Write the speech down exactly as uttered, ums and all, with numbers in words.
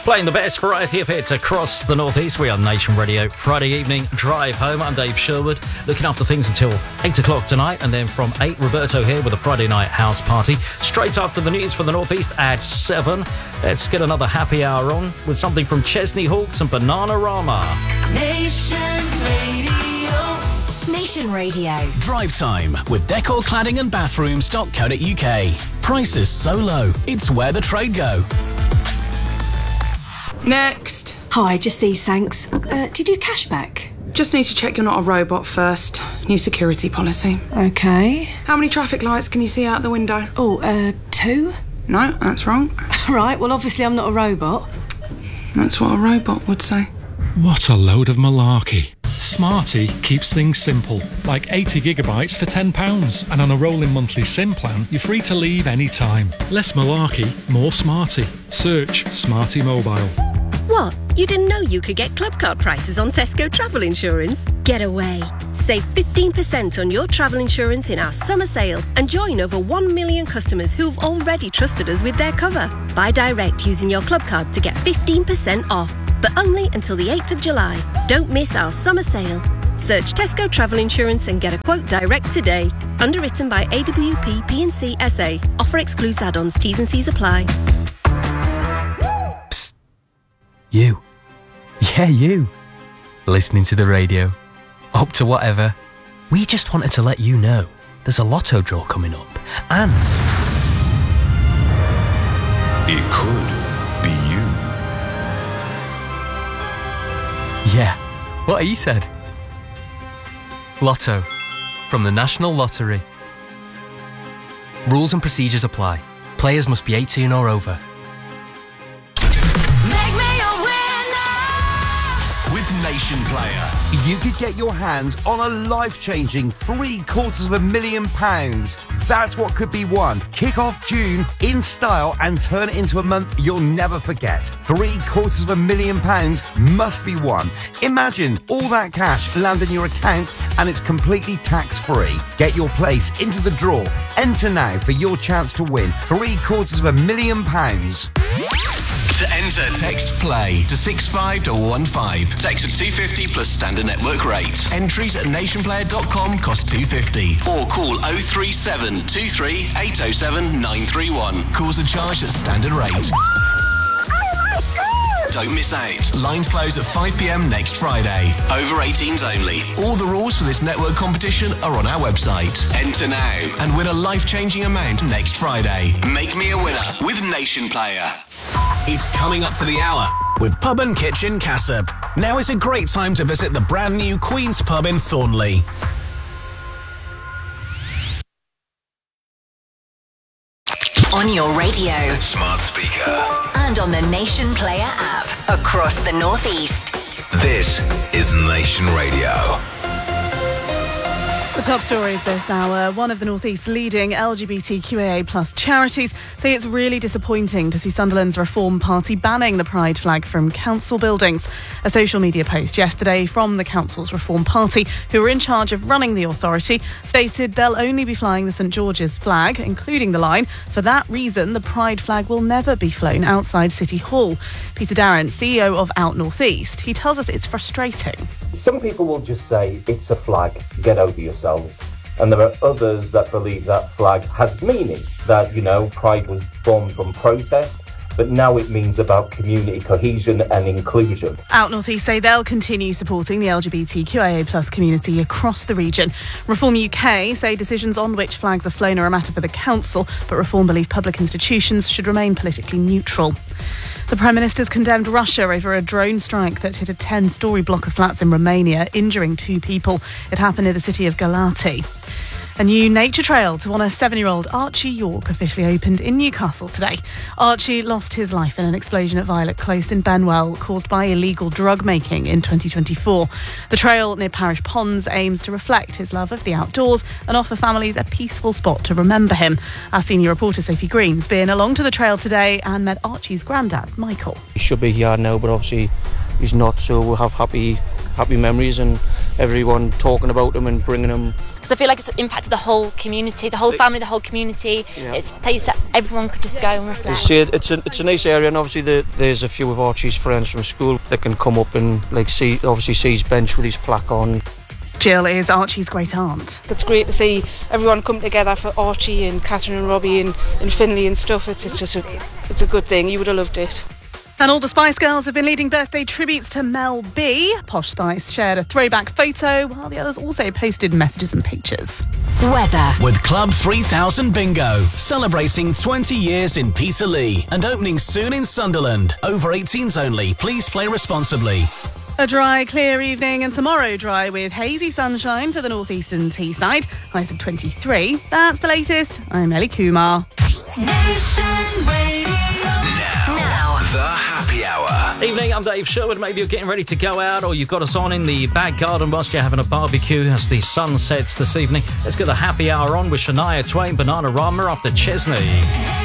Playing the best variety of hits across the Northeast. We are Nation Radio Friday evening drive home. I'm Dave Sherwood, looking after things until eight o'clock tonight, and then from eight, Roberto here with a Friday night house party. Straight after the news for the Northeast at seven. Let's get another happy hour on with something from Chesney Hawkes and Bananarama. Nation Radio. Nation Radio. Drive time with decor cladding and bathrooms dot co dot uk. Prices so low, it's where the trade go. Next. Hi, just these, thanks. Uh, did you cash back? Just need to check you're not a robot first. New security policy. Okay. How many traffic lights can you see out the window? Oh, uh, two? No, that's wrong. Right, well, obviously I'm not a robot. That's what a robot would say. What a load of malarkey. Smarty keeps things simple, like eighty gigabytes for ten pounds, and on a rolling monthly SIM plan, you're free to leave any time. Less malarkey, more Smarty. Search Smarty Mobile. What? You didn't know you could get club card prices on Tesco travel insurance? Get away. Save fifteen percent on your travel insurance in our summer sale and join over one million customers who've already trusted us with their cover. Buy direct using your club card to get fifteen percent off, but only until the eighth of July. Don't miss our summer sale. Search Tesco Travel Insurance and get a quote direct today. Underwritten by A W P P and C S A. Offer excludes add-ons. T's and C's apply. Psst. You. Yeah, you. Listening to the radio. Up to whatever. We just wanted to let you know there's a lotto draw coming up. And it could be you. Yeah, what he said. Lotto, from the National Lottery. Rules and procedures apply. Players must be eighteen or over. Make me a winner. With Nation Player. You could get your hands on a life-changing three quarters of a million pounds. That's what could be won. Kick off June in style and turn it into a month you'll never forget. Three quarters of a million pounds must be won. Imagine all that cash land in your account and it's completely tax-free. Get your place into the draw. Enter now for your chance to win three quarters of a million pounds. To enter, text PLAY to six five one one five. Text to two fifty plus standard network rate. Entries at nation player dot com cost two fifty. Or call oh three seven two three eight oh seven nine three one. Calls are charged at standard rate. Don't miss out. Lines close at five p.m. next Friday. Over eighteens only. All the rules for this network competition are on our website. Enter now and win a life-changing amount next Friday. Make me a winner with Nation Player. It's coming up to the hour with Pub and Kitchen Cassop. Now is a great time to visit the brand new Queen's Pub in Thornley. On your radio. Smart speaker. And on the Nation Player app. Across the Northeast. This is Nation Radio. The top stories this hour. One of the Northeast's leading L G B T Q I A plus charities say it's really disappointing to see Sunderland's Reform Party banning the pride flag from council buildings. A social media post yesterday from the council's Reform Party, who are in charge of running the authority, stated they'll only be flying the St George's flag, including the line. For that reason, the pride flag will never be flown outside City Hall. Peter Darrant, C E O of Out North East, he tells us it's frustrating. Some people will just say, it's a flag, get over yourselves. And there are others that believe that flag has meaning, that, you know, pride was born from protest, but now it means about community cohesion and inclusion. Out North East say they'll continue supporting the L G B T Q I A plus community across the region. Reform U K say decisions on which flags are flown are a matter for the council, but Reform believe public institutions should remain politically neutral. The Prime Minister's condemned Russia over a drone strike that hit a ten-storey block of flats in Romania, injuring two people. It happened near the city of Galati. A new nature trail to honour seven-year-old Archie York officially opened in Newcastle today. Archie lost his life in an explosion at Violet Close in Benwell caused by illegal drug making in twenty twenty-four. The trail near Parish Ponds aims to reflect his love of the outdoors and offer families a peaceful spot to remember him. Our senior reporter Sophie Green's been along to the trail today and met Archie's granddad, Michael. He should be here now, but obviously he's not, so we'll have happy happy memories and everyone talking about him and bringing him because I feel like it's impacted the whole community, the whole family, the whole community. Yeah. It's a place that everyone could just go and You reflect. see, it, it's a it's a nice area, and obviously the, there's a few of Archie's friends from school that can come up and like see obviously see his bench with his plaque on. Jill is Archie's great aunt. It's great to see everyone come together for Archie and Catherine and Robbie and, and Finley and stuff. It's, it's just a, it's a good thing. You would have loved it. And all the Spice Girls have been leading birthday tributes to Mel B. Posh Spice shared a throwback photo, while the others also posted messages and pictures. Weather. With Club three thousand Bingo, celebrating twenty years in Peterlee and opening soon in Sunderland. Over eighteens only. Please play responsibly. A dry, clear evening, and tomorrow dry with hazy sunshine for the northeastern Teesside. Highs of twenty-three. That's the latest. I'm Ellie Kumar. Now, the happy hour. Evening, I'm Dave Sherwood. Maybe you're getting ready to go out, or you've got us on in the back garden whilst you're having a barbecue as the sun sets this evening. Let's get the happy hour on with Shania Twain, Bananarama after Chesney.